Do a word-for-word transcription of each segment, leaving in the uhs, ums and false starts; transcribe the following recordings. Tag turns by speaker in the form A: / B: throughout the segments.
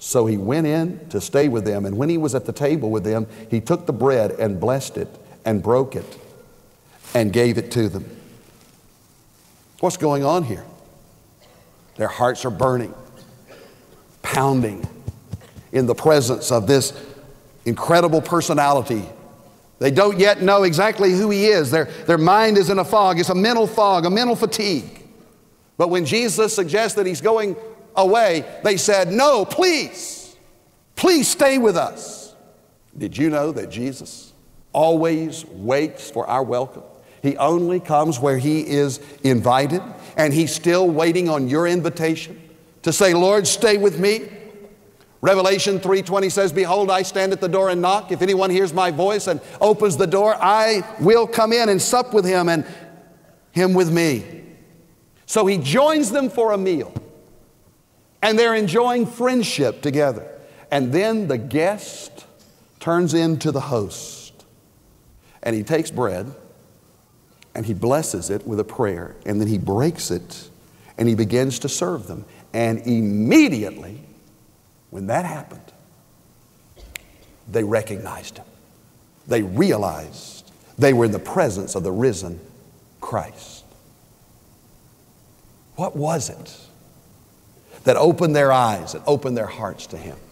A: So he went in to stay with them, and when he was at the table with them, he took the bread and blessed it and broke it and gave it to them. What's going on here? Their hearts are burning, pounding in the presence of this incredible personality. They don't yet know exactly who he is. Their, their mind is in a fog. It's a mental fog, a mental fatigue. But when Jesus suggests that he's going away, they said, no, please, please stay with us. Did you know that Jesus always waits for our welcome? He only comes where he is invited, and he's still waiting on your invitation to say, Lord, stay with me. Revelation three twenty says, behold, I stand at the door and knock. If anyone hears my voice and opens the door, I will come in and sup with him and him with me. So he joins them for a meal, and they're enjoying friendship together. And then the guest turns into the host, and he takes bread and he blesses it with a prayer, and then he breaks it and he begins to serve them. And immediately, when that happened, they recognized him. They realized they were in the presence of the risen Christ. What was it that opened their eyes and opened their hearts to him?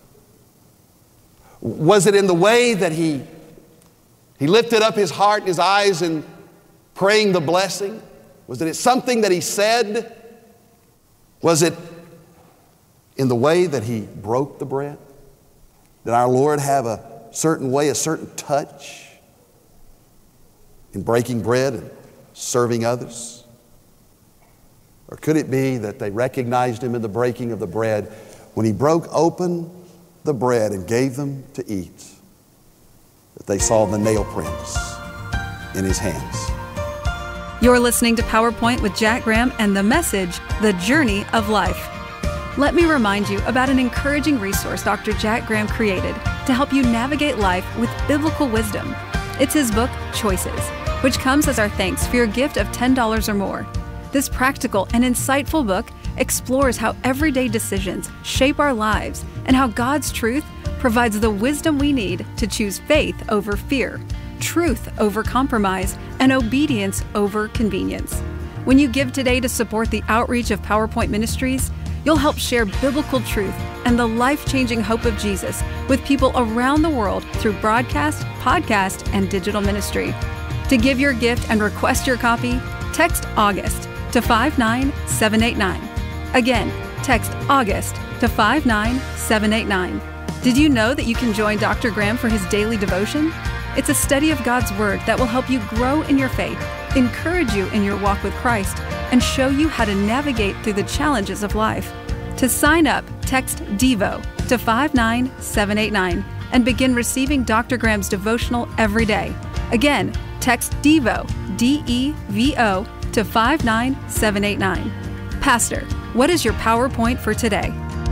A: Was it in the way that he, he lifted up his heart and his eyes in praying the blessing? Was it something that he said? Was it in the way that he broke the bread? Did our Lord have a certain way, a certain touch in breaking bread and serving others? Or could it be that they recognized him in the breaking of the bread when he broke open the bread and gave them to eat, that they saw the nail prints in his hands?
B: You're listening to PowerPoint with Jack Graham and the message, The Journey of Life. Let me remind you about an encouraging resource Doctor Jack Graham created to help you navigate life with biblical wisdom. It's his book, Choices, which comes as our thanks for your gift of ten dollars or more. This practical and insightful book explores how everyday decisions shape our lives and how God's truth provides the wisdom we need to choose faith over fear, truth over compromise, and obedience over convenience. When you give today to support the outreach of PowerPoint Ministries, you'll help share biblical truth and the life-changing hope of Jesus with people around the world through broadcast, podcast, and digital ministry. To give your gift and request your copy, text August to five nine seven eight nine. Again, text August to five nine seven eight nine. Did you know that you can join Doctor Graham for his daily devotion? It's a study of God's Word that will help you grow in your faith, encourage you in your walk with Christ, and show you how to navigate through the challenges of life. To sign up, text DEVO to five nine seven eight nine and begin receiving Doctor Graham's devotional every day. Again, text DEVO, D E V O, to five nine seven eight nine. Pastor, what is your PowerPoint for today?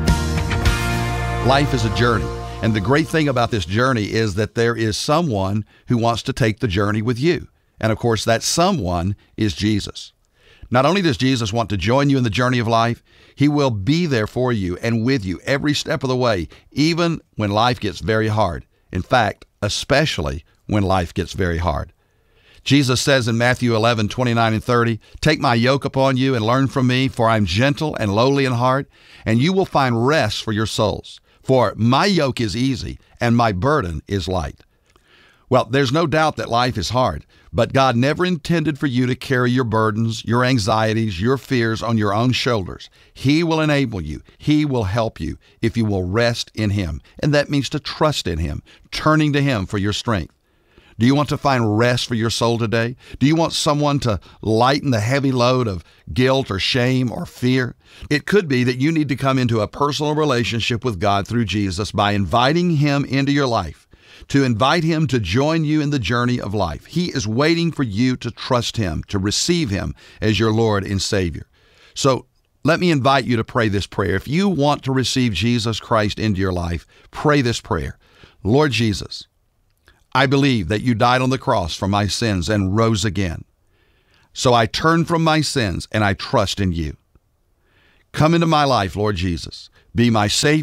C: Life is a journey, and the great thing about this journey is that there is someone who wants to take the journey with you. And of course, that someone is Jesus. Not only does Jesus want to join you in the journey of life, he will be there for you and with you every step of the way, even when life gets very hard. In fact, especially when life gets very hard. Jesus says in Matthew eleven, twenty-nine and thirty, "Take my yoke upon you and learn from me, for I am gentle and lowly in heart, and you will find rest for your souls. For my yoke is easy and my burden is light." Well, there's no doubt that life is hard, but God never intended for you to carry your burdens, your anxieties, your fears on your own shoulders. He will enable you. He will help you if you will rest in Him. And that means to trust in Him, turning to Him for your strength. Do you want to find rest for your soul today? Do you want someone to lighten the heavy load of guilt or shame or fear? It could be that you need to come into a personal relationship with God through Jesus by inviting Him into your life, to invite Him to join you in the journey of life. He is waiting for you to trust Him, to receive Him as your Lord and Savior. So let me invite you to pray this prayer. If you want to receive Jesus Christ into your life, pray this prayer. Lord Jesus, I believe that you died on the cross for my sins and rose again. So I turn from my sins and I trust in you. Come into my life, Lord Jesus. Be my Savior,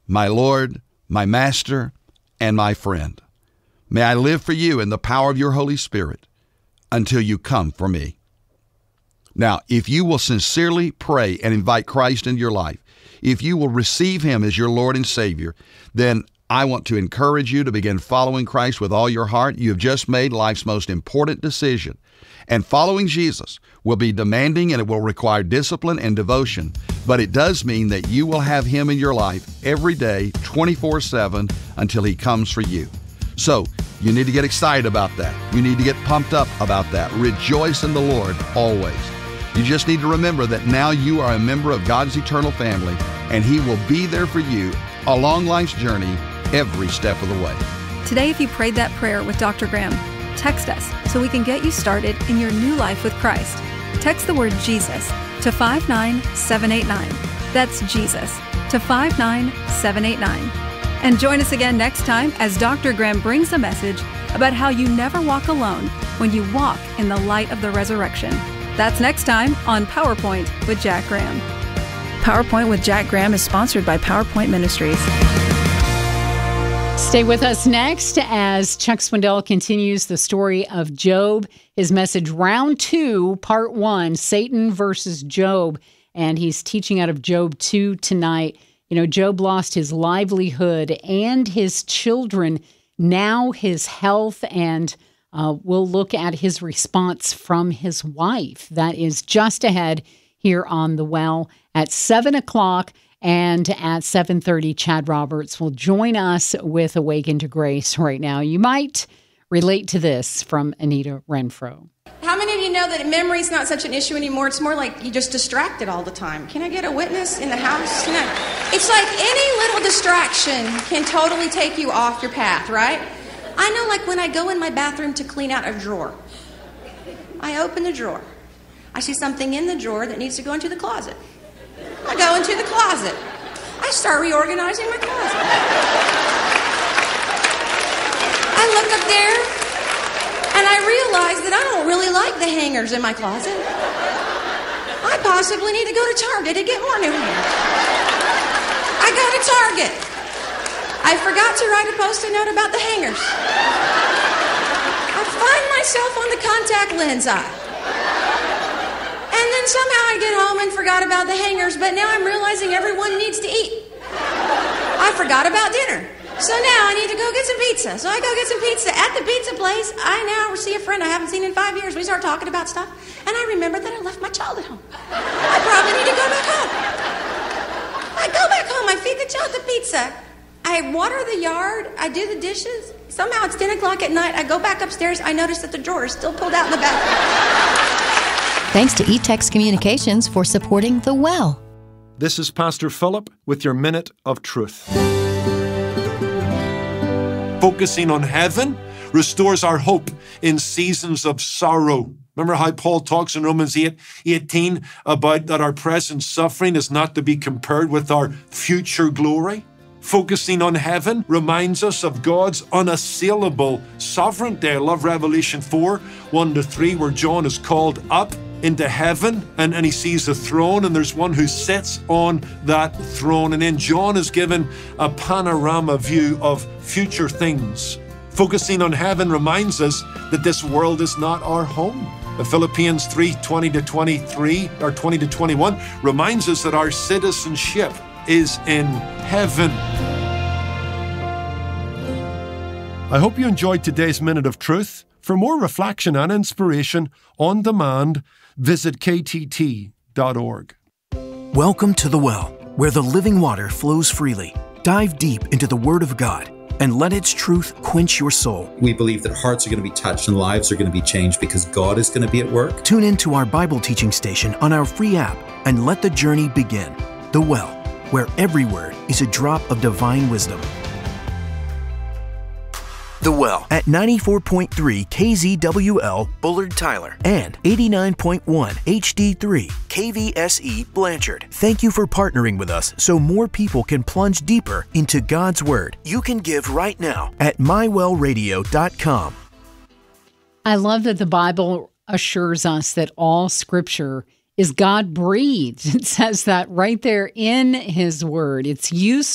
C: my Lord, my Master, and my friend. May I live for you in the power of your Holy Spirit until you come for me. Now, if you will sincerely pray and invite Christ into your life, if you will receive him as your Lord and Savior, then I want to encourage you to begin following Christ with all your heart. You have just made life's most important decision. And following Jesus will be demanding, and it will require discipline and devotion. But it does mean that you will have him in your life every day, twenty-four seven, until he comes for you. So you need to get excited about that. You need to get pumped up about that. Rejoice in the Lord always. You just need to remember that now you are a member of God's eternal family, and he will be there for you along life's journey every step of the way.
B: Today, if you prayed that prayer with Doctor Graham, text us so we can get you started in your new life with Christ. Text the word Jesus to five nine seven eight nine. That's Jesus to five nine seven eight nine. And join us again next time as Doctor Graham brings a message about how you never walk alone when you walk in the light of the resurrection. That's next time on PowerPoint with Jack Graham. PowerPoint with Jack Graham is sponsored by PowerPoint Ministries.
D: Stay with us next as Chuck Swindoll continues the story of Job. His message, round two, part one, Satan versus Job. And he's teaching out of Job two tonight. You know, Job lost his livelihood and his children, now his health, and uh, we'll look at his response from his wife. That is just ahead here on The Well at seven o'clock. And at seven thirty, Chad Roberts will join us with Awaken to Grace right now. You might relate to this from Anita Renfro.
E: How many of you know that memory is not such an issue anymore? It's more like you're just distracted all the time. Can I get a witness in the house? You know, it's like any little distraction can totally take you off your path, right? I know, like when I go in my bathroom to clean out a drawer, I open the drawer. I see something in the drawer that needs to go into the closet. I go into the closet. I start reorganizing my closet. I look up there, and I realize that I don't really like the hangers in my closet. I possibly need to go to Target to get more new hangers. I go to Target. I forgot to write a post-it note about the hangers. I find myself on the contact lens aisle. And then somehow I get home and forgot about the hangers, but now I'm realizing everyone needs to eat. I forgot about dinner. So now I need to go get some pizza. So I go get some pizza at the pizza place. I now see a friend I haven't seen in five years. We start talking about stuff, and I remember that I left my child at home. I probably need to go back home. I go back home. I feed the child the pizza. I water the yard. I do the dishes. Somehow it's ten o'clock at night. I go back upstairs. I notice that the drawer is still pulled out in the bathroom.
F: Thanks to eText Communications for supporting The Well.
G: This is Pastor Philip with your Minute of Truth. Focusing on heaven restores our hope in seasons of sorrow. Remember how Paul talks in Romans eight eighteen about that our present suffering is not to be compared with our future glory? Focusing on heaven reminds us of God's unassailable sovereignty. I love Revelation four, one to three, where John is called up into heaven and, and he sees a throne, and there's one who sits on that throne. And then John is given a panorama view of future things. Focusing on heaven reminds us that this world is not our home. The Philippians three twenty to twenty-three or twenty to twenty-one reminds us that our citizenship is in heaven. I hope you enjoyed today's Minute of Truth. For more reflection and inspiration on demand, visit k t t dot org.
H: Welcome to The Well, where the living water flows freely. Dive deep into the Word of God and let its truth quench your soul.
I: We believe that hearts are going to be touched and lives are going to be changed because God is going to be at work.
H: Tune in to our Bible teaching station on our free app and let the journey begin. The Well, where every word is a drop of divine wisdom. The Well at ninety-four point three K Z W L Bullard Tyler and eighty-nine point one H D three K V S E Blanchard. Thank you for partnering with us so more people can plunge deeper into God's Word. You can give right now at my well radio dot com.
D: I love that the Bible assures us that all Scripture is God-breathed. It says that right there in His Word. It's useful.